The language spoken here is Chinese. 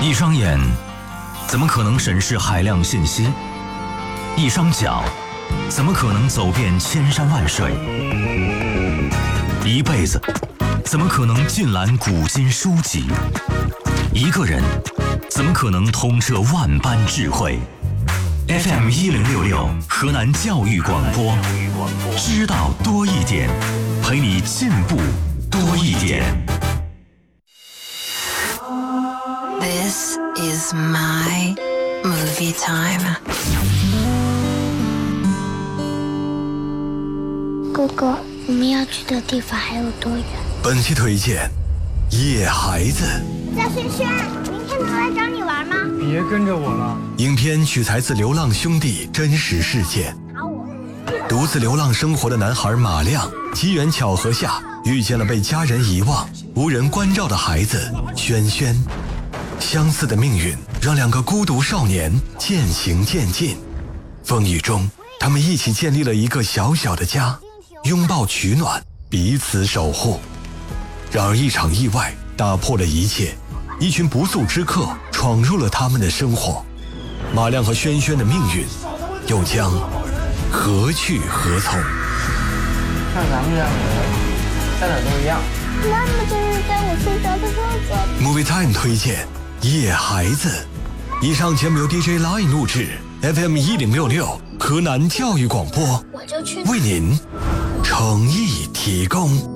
一双眼怎么可能审视海量信息？一双脚怎么可能走遍千山万水？一辈子怎么可能尽览古今书籍？一个人怎么可能通彻万般智慧？FM1066河南教育广播，知道多一点，陪你进步多一点。 This is my movie time. 哥哥，我们要去的地方还有多远？ 本期推荐《野孩子》。 小轩轩，明天能来找你玩吗？ 别跟着我了。 影片取材自《流浪兄弟》真实事件。独自流浪生活的男孩马亮，机缘巧合下遇见了被家人遗忘、无人关照的孩子轩轩。相似的命运让两个孤独少年渐行渐近，风雨中他们一起建立了一个小小的家，拥抱取暖，彼此守护。然而一场意外打破了一切，一群不速之客闯入了他们的生活，马亮和轩轩的命运又将何去何从？ 像咱们这样的人在哪都一样。 妈妈就是在我睡着的时候做的。 Movie Time 推荐《野孩子》。以上节目由 DJ Line 录制 ，FM1066 河南教育广播为您诚意提供。